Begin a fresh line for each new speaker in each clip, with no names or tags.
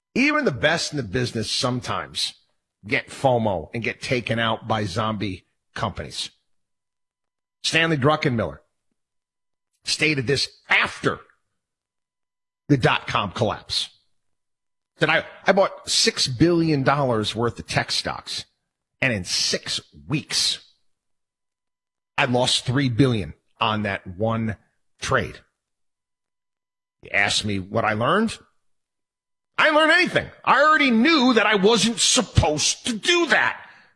Even the best in the business sometimes get FOMO and get taken out by zombie companies. Stanley Druckenmiller stated this after the dot-com collapse. That I bought $6 billion worth of tech stocks, and in 6 weeks, I lost $3 billion on that one trade. You ask me what I learned? I didn't learn anything. I already knew that I wasn't supposed to do that.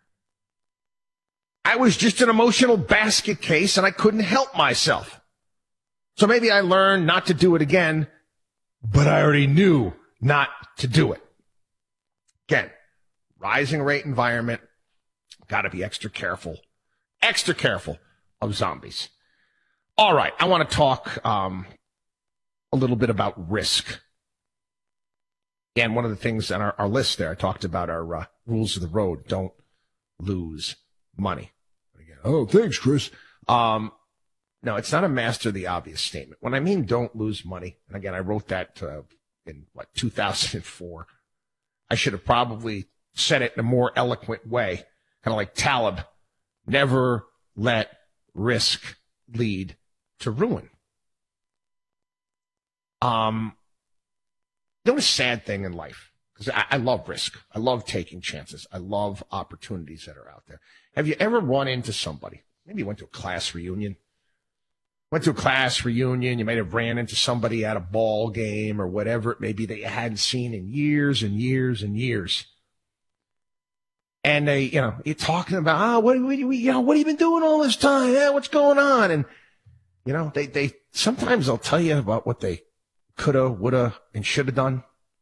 I was just an emotional basket case, and I couldn't help myself. So maybe I learned not to do it again, but I already knew not to do it. Again, rising rate environment, got to be extra careful of zombies. All right, I want to talk a little bit about risk. And one of the things on our list there, I talked about our rules of the road. Don't lose money. Again, oh, thanks, Chris. No, it's not a master the obvious statement. When I mean don't lose money, and again, I wrote that in 2004. I should have probably said it in a more eloquent way, kind of like Taleb. Never let risk lead to ruin. You know, a sad thing in life, because I love risk. I love taking chances. I love opportunities that are out there. Have you ever run into somebody? Maybe you went to a class reunion. You might have ran into somebody at a ball game or whatever it may be that you hadn't seen in years and years and years. And they, you're talking about, what have you been doing all this time? Yeah, what's going on? And, they sometimes they'll tell you about what they coulda, woulda, and shoulda done.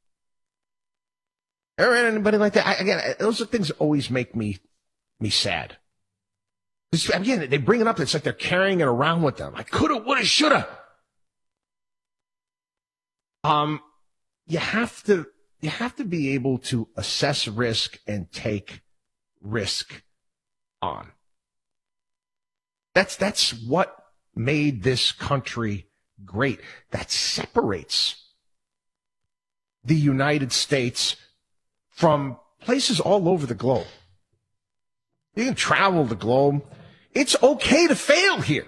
Ever had anybody like that? Again, those are things that always make me sad. Again, they bring it up. It's like they're carrying it around with them. Like coulda, woulda, shoulda. You have to be able to assess risk and take risk on. That's what made this country great. That separates the United States from places all over the globe. You can travel the globe. It's okay to fail here.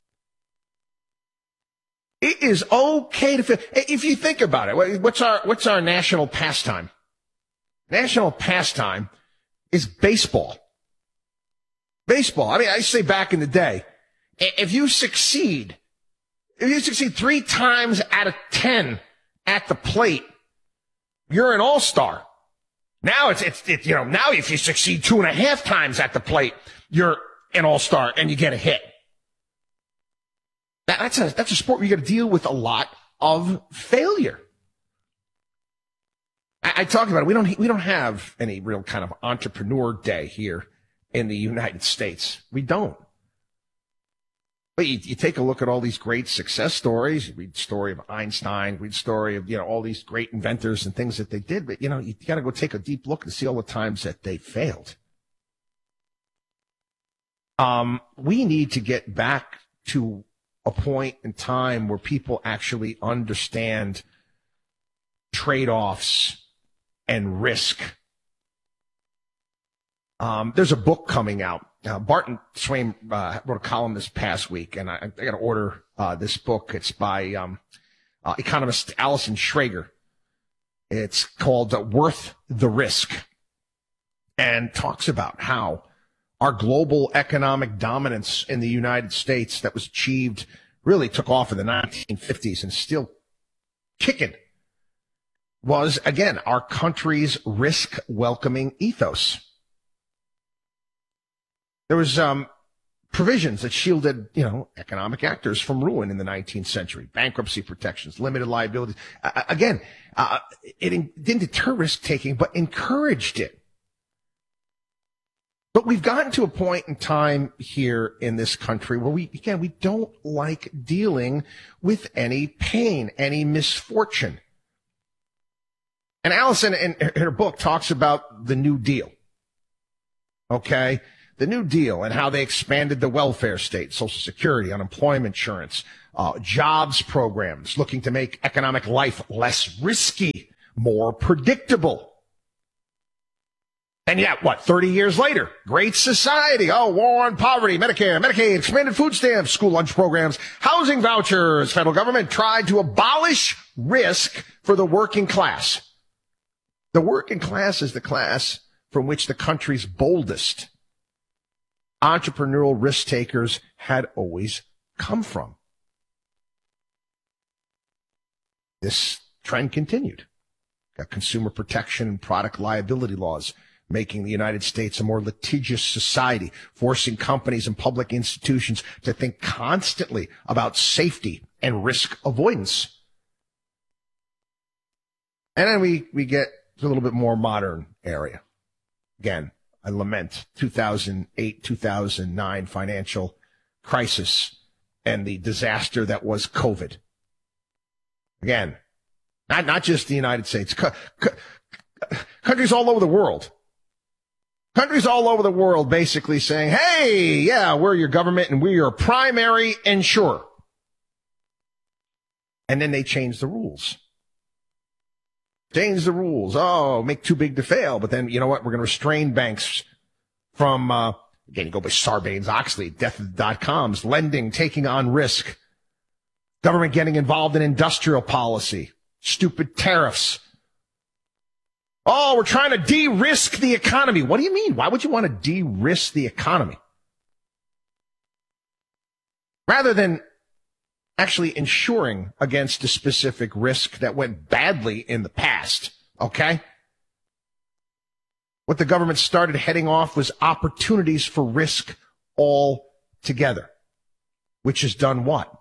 It is okay to fail. If you think about it, what's our national pastime? National pastime is baseball. Baseball. I mean, I say back in the day, if you succeed 3 times out of 10 at the plate, you're an all-star. Now it's now if you succeed 2.5 times at the plate, you're an all-star and you get a hit. That's a sport where you got to deal with a lot of failure. I talk about it. We don't have any real kind of entrepreneur day here in the United States. We don't. But you take a look at all these great success stories. You read the story of Einstein, read the story of, all these great inventors and things that they did. But, you got to go take a deep look and see all the times that they failed. We need to get back to a point in time where people actually understand trade-offs and risk. There's a book coming out. Barton Swain wrote a column this past week, and I got to order this book. It's by economist Allison Schrager. It's called Worth the Risk, and talks about how our global economic dominance in the United States that was achieved really took off in the 1950s and still kicking was, again, our country's risk-welcoming ethos. There was provisions that shielded, economic actors from ruin in the 19th century. Bankruptcy protections, limited liability. It didn't deter risk-taking, but encouraged it. But we've gotten to a point in time here in this country where we don't like dealing with any pain, any misfortune. And Allison, in her book, talks about the New Deal. Okay? The New Deal and how they expanded the welfare state, Social Security, unemployment insurance, jobs programs, looking to make economic life less risky more predictable. And yet, 30 years later, Great Society, war on poverty, Medicare, Medicaid, expanded food stamps, school lunch programs, housing vouchers. Federal government tried to abolish risk for the working class. The working class is the class from which the country's boldest entrepreneurial risk takers had always come from. This trend continued. Got consumer protection and product liability laws, making the United States a more litigious society, forcing companies and public institutions to think constantly about safety and risk avoidance. And then we get to a little bit more modern area. Again, I lament 2008, 2009 financial crisis and the disaster that was COVID. Again, not just the United States, countries all over the world. Countries all over the world basically saying, hey, yeah, we're your government and we're your primary insurer. And then they change the rules. Change the rules. Make too big to fail. But then, you know what? We're going to restrain banks from, again, you go by Sarbanes-Oxley, death.com's lending, taking on risk. Government getting involved in industrial policy. Stupid tariffs. We're trying to de-risk the economy. What do you mean? Why would you want to de-risk the economy? Rather than actually insuring against a specific risk that went badly in the past, okay? What the government started heading off was opportunities for risk altogether, which has done what?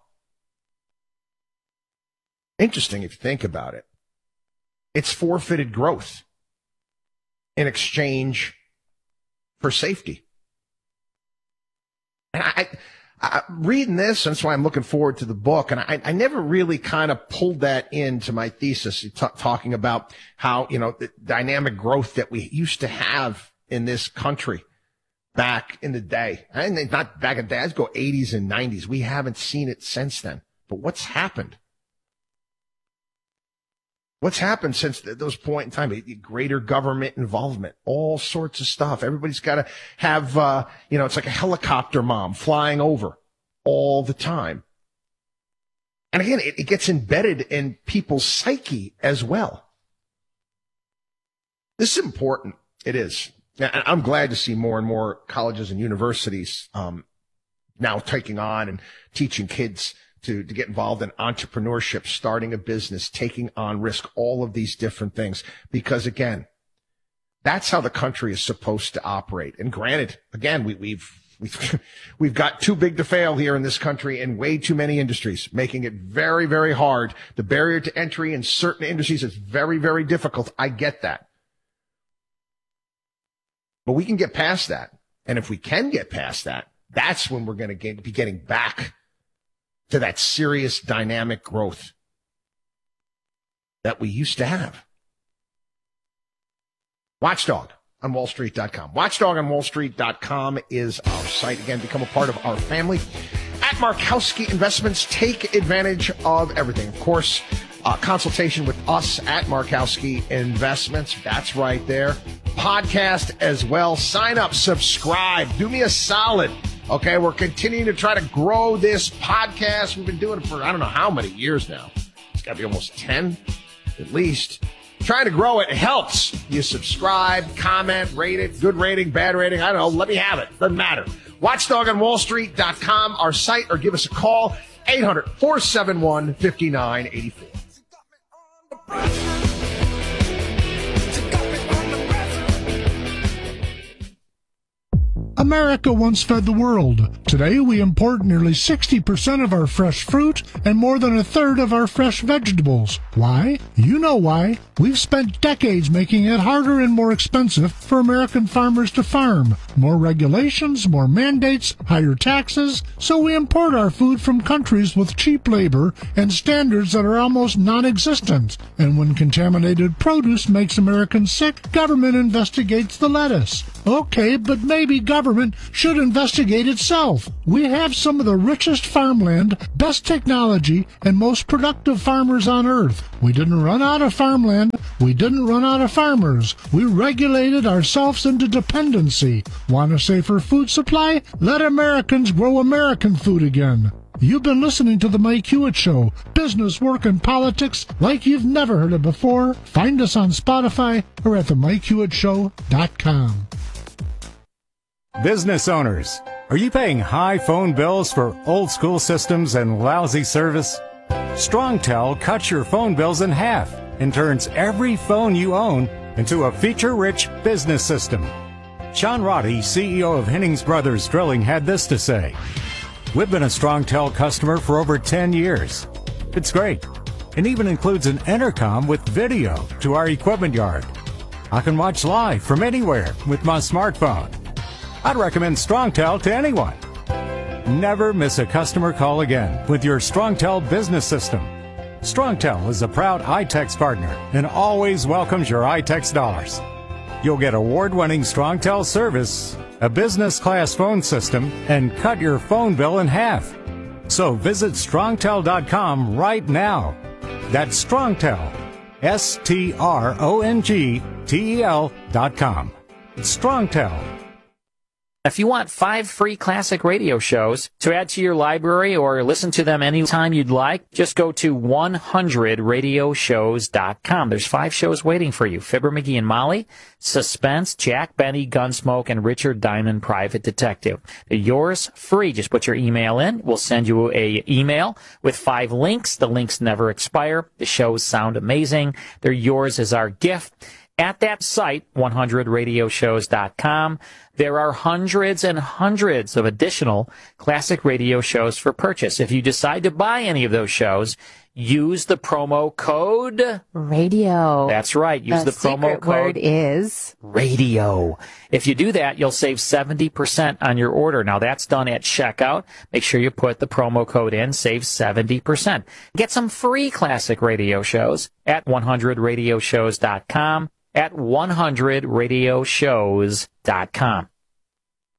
Interesting if you think about it. It's forfeited growth in exchange for safety. And I reading this, and that's why I'm looking forward to the book, and I never really kind of pulled that into my thesis, talking about how, the dynamic growth that we used to have in this country back in the day. And not back in the day, let's go 80s and 90s. We haven't seen it since then. But what's happened? What's happened since those point in time? Greater government involvement, all sorts of stuff. Everybody's got to have, it's like a helicopter mom flying over all the time. And again, it gets embedded in people's psyche as well. This is important. It is. I'm glad to see more and more colleges and universities now taking on and teaching kids to get involved in entrepreneurship, starting a business, taking on risk, all of these different things. Because again, that's how the country is supposed to operate. And granted, again, we've got too big to fail here in this country in way too many industries, making it very, very hard. The barrier to entry in certain industries is very, very difficult. I get that. But we can get past that. And if we can get past that, that's when we're going to be getting back to that serious dynamic growth that we used to have. Watchdog on WallStreet.com. WatchdogOnWallStreet.com is our site. Again, become a part of our family. At Markowski Investments, take advantage of everything. Of course, consultation with us at Markowski Investments. That's right there. Podcast as well. Sign up, subscribe. Do me a solid. Okay, we're continuing to try to grow this podcast. We've been doing it for I don't know how many years now. It's got to be almost 10 at least. Trying to grow it helps. You subscribe, comment, rate it, good rating, bad rating. I don't know. Let me have it. Doesn't matter. WatchdogOnWallStreet.com, our site, or give us a call, 800-471-5984.
America once fed the world. Today, we import nearly 60% of our fresh fruit and more than a third of our fresh vegetables. Why? You know why. We've spent decades making it harder and more expensive for American farmers to farm. More regulations, more mandates, higher taxes, so we import our food from countries with cheap labor and standards that are almost non-existent. And when contaminated produce makes Americans sick, government investigates the lettuce. Okay, but maybe government should investigate itself. We have some of the richest farmland, best technology, and most productive farmers on earth. We didn't run out of farmland. We didn't run out of farmers. We regulated ourselves into dependency. Want a safer food supply? Let Americans grow American food again. You've been listening to The Mike Hewitt Show. Business, work, and politics like you've never heard it before. Find us on Spotify or at themikehewittShow.com.
Business owners, are you paying high phone bills for old school systems and lousy service? StrongTel cuts your phone bills in half and turns every phone you own into a feature-rich business system. Sean Roddy, CEO of Hennings Brothers Drilling, had this to say: "We've been a StrongTel customer for over 10 years. It's great. It even includes an intercom with video to our equipment yard. I can watch live from anywhere with my smartphone. I'd recommend StrongTel to anyone. Never miss a customer call again with your StrongTel business system. StrongTel is a proud iTex partner and always welcomes your iTex dollars. You'll get award-winning StrongTel service, a business-class phone system, and cut your phone bill in half. So visit StrongTel.com right now. That's StrongTel, StrongTel.com. StrongTel.
If you want 5 free classic radio shows to add to your library or listen to them anytime you'd like, just go to 100radioshows.com. There's 5 shows waiting for you. Fibber, McGee and Molly, Suspense, Jack Benny, Gunsmoke, and Richard Diamond, Private Detective. They're yours free. Just put your email in. We'll send you an email with 5 links. The links never expire. The shows sound amazing. They're yours as our gift. At that site, 100radioshows.com, there are hundreds and hundreds of additional classic radio shows for purchase. If you decide to buy any of those shows, use the promo code
radio.
That's right. Use the promo
secret
code
word is
radio. If you do that, you'll save 70% on your order. Now, that's done at checkout. Make sure you put the promo code in, save 70%. Get some free classic radio shows at 100radioshows.com, at 100radioshows.com.